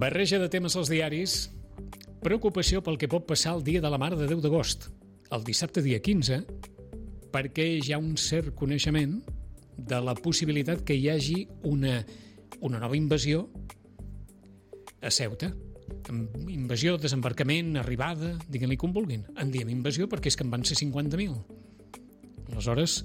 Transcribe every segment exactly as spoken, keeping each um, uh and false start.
Barreja de temes als diaris. Preocupació pel que pot passar el dia de la Mare de Déu d'agost, el dissabte dia quinze, perquè hi ha un cert coneixement de la possibilitat que hi hagi una, una nova invasió a Ceuta. Invasió, desembarcament, arribada, diguin-li com vulguin. En diem invasió perquè és que en van ser cinquanta mil. Aleshores,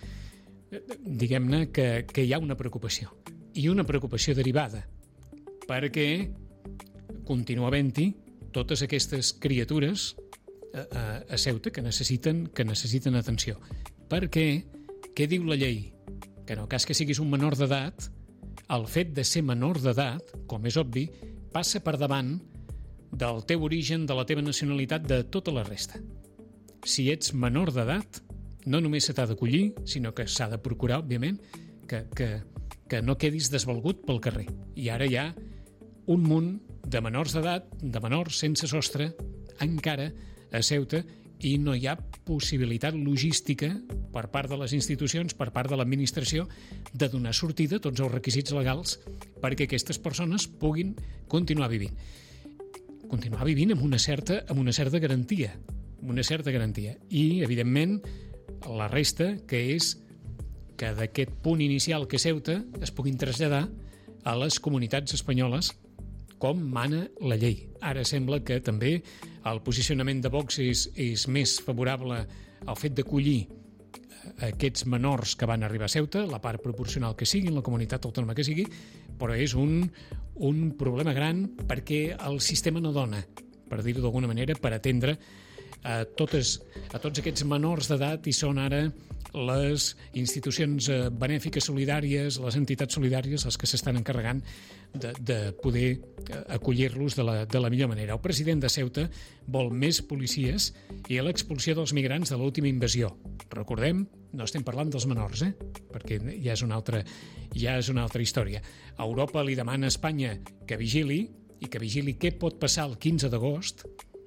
diguem-ne que, que hi ha una preocupació. I una preocupació derivada, perquè continua havent-hi totes aquestes criatures a, a, a Ceuta que necessiten, que necessiten atenció. Perquè, què diu la llei? Que en el cas que siguis un menor d'edat, el fet de ser menor d'edat, com és obvi, passa per davant del teu origen, de la teva nacionalitat, de tota la resta. Si ets menor d'edat, no només se t'ha d'acollir, sinó que s'ha de procurar, òbviament, que, que, que no quedis desvalgut pel carrer. I ara hi ha un munt de menors d'edat, de menors sense sostre, encara a Ceuta, i no hi ha possibilitat logística per part de les institucions, per part de l'administració, de donar sortida a tots els requisits legals perquè aquestes persones puguin continuar vivint. Continuar vivint amb una certa, amb una certa garantia, amb una certa garantia. I, evidentment, la resta, que és que d'aquest punt inicial que Ceuta es puguin traslladar a les comunitats espanyoles com mana la llei. Ara sembla que també el posicionament de Vox és, és més favorable al fet d'acollir aquests menors que van arribar a Ceuta, la part proporcional que sigui, en la comunitat autònoma que sigui, però és un, un problema gran perquè el sistema no dona, per dir-ho d'alguna manera, per atendre a, totes, a tots aquests menors d'edat, i són ara les institucions benèfiques solidàries, les entitats solidàries, les que s'estan encarregant de, de poder acollir-los de la, de la millor manera. El president de Ceuta vol més policies i l'expulsió dels migrants de l'última invasió. Recordem, no estem parlant dels menors, eh? Perquè ja és una altra, ja és una altra història. Europa li demana a Espanya que vigili, i que vigili què pot passar el quinze d'agost,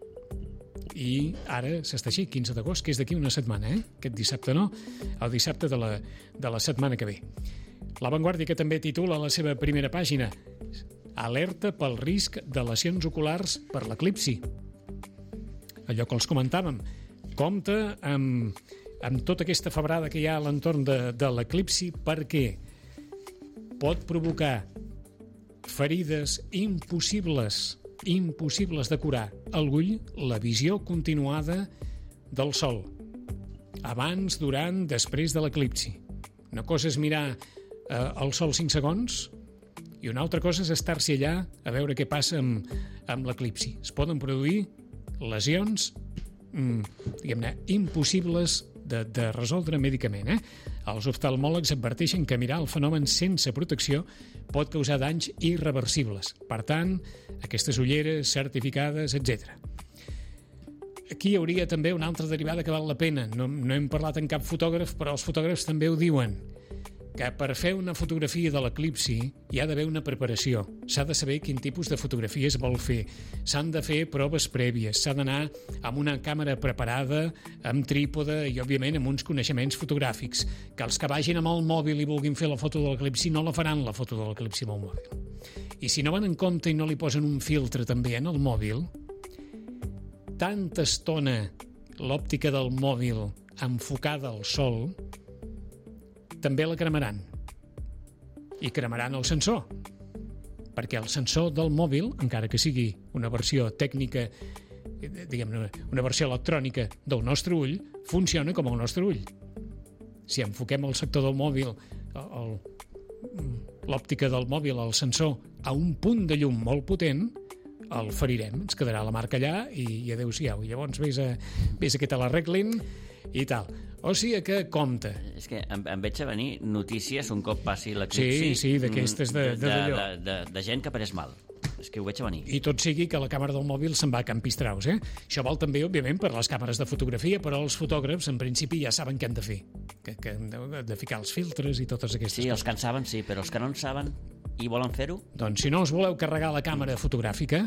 i ara s'està així, quinze d'agost, que és d'aquí una setmana, eh? Aquest dissabte no, el dissabte de la, de la setmana que ve. La Vanguardia, que també titula a la seva primera pàgina: alerta pel risc de lesions oculars per l'eclipsi. Allò que els comentàvem, compte amb, amb tota aquesta febrada que hi ha a l'entorn de, de l'eclipsi, perquè pot provocar ferides impossibles impossibles de curar a l'ull, la visió continuada del sol, abans, durant, després de l'eclipsi. Una cosa és mirar eh, el sol cinc segons i una altra cosa és estar-s'hi allà a veure què passa amb, amb l'eclipsi. Es poden produir lesions mm, diguem-ne, impossibles de, de resoldre mèdicament. Eh? Els oftalmòlegs adverteixen que mirar el fenomen sense protecció pot causar danys irreversibles. Per tant, aquestes ulleres certificades, etcètera. Aquí hi hauria també una altra derivada que val la pena. No, no hem parlat amb cap fotògraf, però els fotògrafs també ho diuen, que per fer una fotografia de l'eclipsi hi ha d'haver una preparació. S'ha de saber quin tipus de fotografia es vol fer. S'han de fer proves prèvies. S'ha d'anar amb una càmera preparada, amb trípode i, òbviament, amb uns coneixements fotogràfics. Que els que vagin amb el mòbil i vulguin fer la foto de l'eclipsi no la faran, la foto de l'eclipsi amb el mòbil. I si no van en compte i no li posen un filtre també en el mòbil, tanta estona l'òptica del mòbil enfocada al sol també la cremaran. I cremaran el sensor. Perquè el sensor del mòbil, encara que sigui una versió tècnica, diguem-ne, una versió electrònica del nostre ull, funciona com el nostre ull. Si enfoquem el sector del mòbil, el, l'òptica del mòbil, el sensor, a un punt de llum molt potent, el ferirem, ens quedarà la marca allà i, i adéu-siau. I llavors vés a, vés a que te l'arreglin i tal. O sigui que compte. És que em, em veig a venir notícies un cop passi l'eclipsi. Sí, sí, d'aquestes de, de, de, de, de, de gent que pres mal. És que ho veig a venir. I tot sigui que la càmera del mòbil se'n va a Can Pistraus, eh? Això val també, òbviament, per les càmeres de fotografia, però els fotògrafs, en principi, ja saben què han de fer. Que, que han de, de ficar els filtres i totes aquestes sí, coses. Els que en saben, sí, però els que no en saben i volen fer-ho... Doncs si no us voleu carregar la càmera fotogràfica,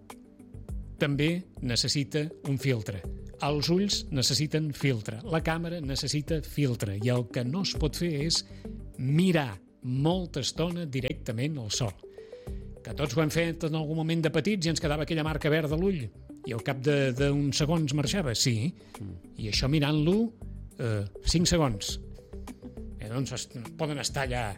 també necessita un filtre. Els ulls necessiten filtre, la càmera necessita filtre, i el que no es pot fer és mirar molta estona directament al sol. que tots ho hem fet en algun moment de petits i ens quedava aquella marca verda a l'ull i al cap d'uns segons marxava, sí, i això mirant-lo eh, cinc segons. Eh, doncs es, poden estar allà